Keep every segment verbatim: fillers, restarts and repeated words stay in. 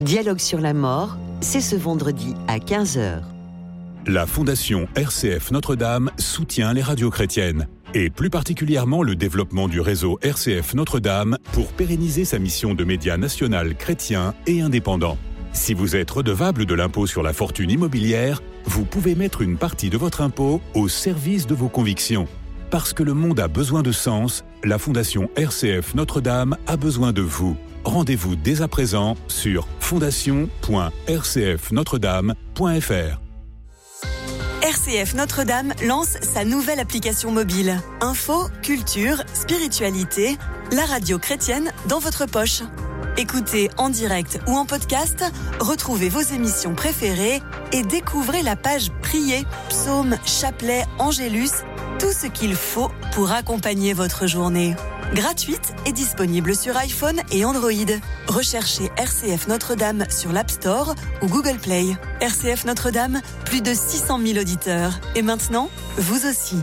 Dialogue sur la mort, c'est ce vendredi à quinze heures. La Fondation R C F Notre-Dame soutient les radios chrétiennes et plus particulièrement le développement du réseau R C F Notre-Dame pour pérenniser sa mission de média national chrétien et indépendant. Si vous êtes redevable de l'impôt sur la fortune immobilière, vous pouvez mettre une partie de votre impôt au service de vos convictions. Parce que le monde a besoin de sens, la Fondation R C F Notre-Dame a besoin de vous. Rendez-vous dès à présent sur fondation point r c f notre dame point f r. R C F Notre-Dame lance sa nouvelle application mobile. Info, culture, spiritualité, la radio chrétienne dans votre poche. Écoutez en direct ou en podcast, retrouvez vos émissions préférées et découvrez la page Prier, psaumes, chapelets, angélus, tout ce qu'il faut pour accompagner votre journée. Gratuite et disponible sur iPhone et Android. Recherchez R C F Notre-Dame sur l'App Store ou Google Play. R C F Notre-Dame, plus de six cent mille auditeurs. Et maintenant, vous aussi.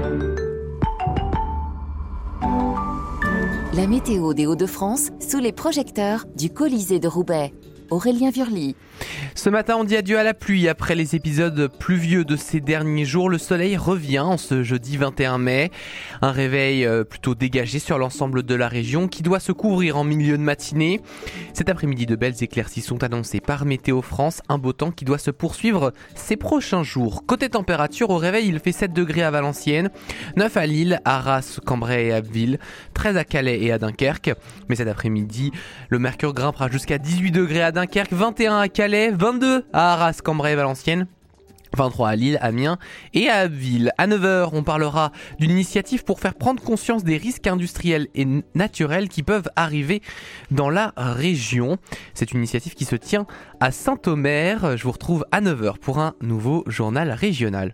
La météo des Hauts-de-France sous les projecteurs du Colisée de Roubaix. Aurélien Vurly. Ce matin, on dit adieu à la pluie. Après les épisodes pluvieux de ces derniers jours, le soleil revient en ce jeudi vingt et un mai. Un réveil plutôt dégagé sur l'ensemble de la région qui doit se couvrir en milieu de matinée. Cet après-midi, de belles éclaircies sont annoncées par Météo France. Un beau temps qui doit se poursuivre ces prochains jours. Côté température, au réveil, il fait sept degrés à Valenciennes, neuf à Lille, Arras, Cambrai et Abbeville, treize à Calais et à Dunkerque. Mais cet après-midi, le mercure grimpera jusqu'à dix-huit degrés à Dunkerque, vingt et un à Calais, vingt-deux à Arras, Cambrai et Valenciennes, vingt-trois à Lille, Amiens et à Abbeville. À neuf heures, on parlera d'une initiative pour faire prendre conscience des risques industriels et naturels qui peuvent arriver dans la région. C'est une initiative qui se tient à Saint-Omer. Je vous retrouve à neuf heures pour un nouveau journal régional.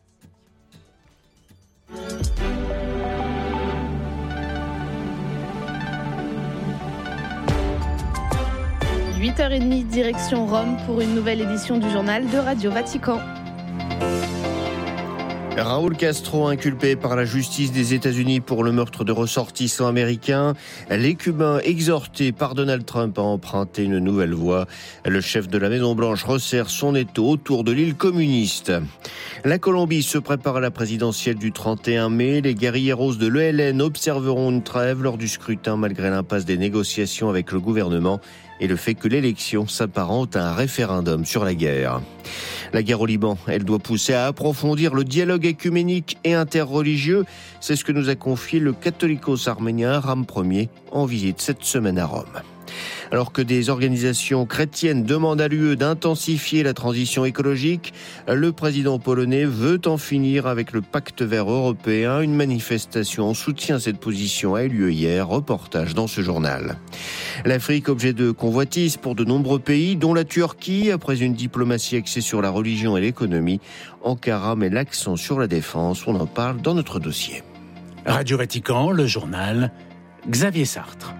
huit heures trente, direction Rome pour une nouvelle édition du journal de Radio Vatican. Raúl Castro inculpé par la justice des États-Unis pour le meurtre de ressortissants américains. Les Cubains exhortés par Donald Trump à emprunter une nouvelle voie. Le chef de la Maison-Blanche resserre son étau autour de l'île communiste. La Colombie se prépare à la présidentielle du trente et un mai. Les guerrilleros de l'E L N observeront une trêve lors du scrutin malgré l'impasse des négociations avec le gouvernement et le fait que l'élection s'apparente à un référendum sur la guerre. La guerre au Liban, elle doit pousser à approfondir le dialogue œcuménique et interreligieux. C'est ce que nous a confié le catholicos arménien Aram Ier en visite cette semaine à Rome. Alors que des organisations chrétiennes demandent à l'U E d'intensifier la transition écologique, le président polonais veut en finir avec le pacte vert européen. Une manifestation en soutien à cette position a eu lieu hier. Reportage dans ce journal. L'Afrique, objet de convoitise pour de nombreux pays, dont la Turquie, après une diplomatie axée sur la religion et l'économie. Ankara met l'accent sur la défense. On en parle dans notre dossier. Radio Vatican, le journal, Xavier Sartre.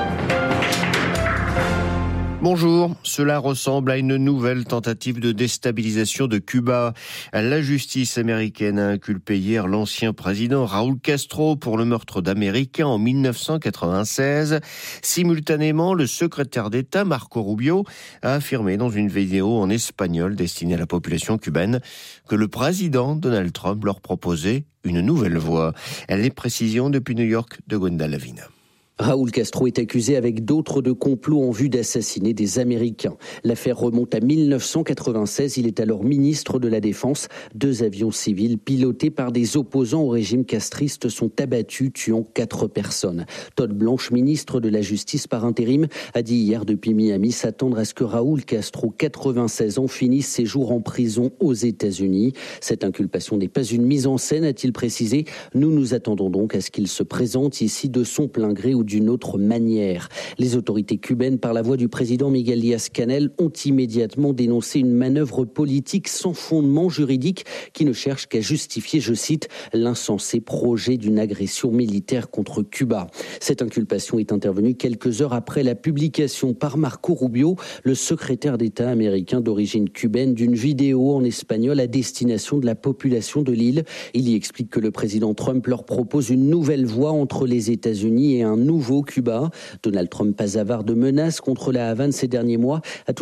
Bonjour, cela ressemble à une nouvelle tentative de déstabilisation de Cuba. La justice américaine a inculpé hier l'ancien président Raúl Castro pour le meurtre d'Américains en dix-neuf cent quatre-vingt-seize. Simultanément, le secrétaire d'État Marco Rubio a affirmé dans une vidéo en espagnol destinée à la population cubaine que le président Donald Trump leur proposait une nouvelle voie. Les précisions depuis New York de Gwenda Lavina. Raúl Castro est accusé avec d'autres de complot en vue d'assassiner des Américains. L'affaire remonte à dix-neuf cent quatre-vingt-seize. Il est alors ministre de la Défense. Deux avions civils pilotés par des opposants au régime castriste sont abattus, tuant quatre personnes. Todd Blanche, ministre de la Justice par intérim, a dit hier depuis Miami s'attendre à ce que Raúl Castro, quatre-vingt-seize ans, finisse ses jours en prison aux États-Unis. Cette inculpation n'est pas une mise en scène, a-t-il précisé. Nous nous attendons donc à ce qu'il se présente ici de son plein gré ou d'une autre manière. Les autorités cubaines, par la voix du président Miguel Díaz-Canel, ont immédiatement dénoncé une manœuvre politique sans fondement juridique qui ne cherche qu'à justifier, je cite, l'insensé projet d'une agression militaire contre Cuba. Cette inculpation est intervenue quelques heures après la publication par Marco Rubio, le secrétaire d'État américain d'origine cubaine, d'une vidéo en espagnol à destination de la population de l'île. Il y explique que le président Trump leur propose une nouvelle voie entre les États-Unis et un nouveau Cuba. Donald Trump, pas avare de menaces contre la Havane ces derniers mois, a